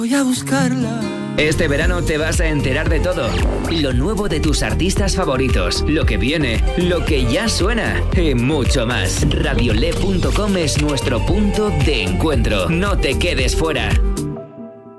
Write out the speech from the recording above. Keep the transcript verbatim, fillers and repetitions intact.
Voy a buscarla. Este verano te vas a enterar de todo. Lo nuevo de tus artistas favoritos, lo que viene, lo que ya suena y mucho más. Radiolé punto com es nuestro punto de encuentro. No te quedes fuera.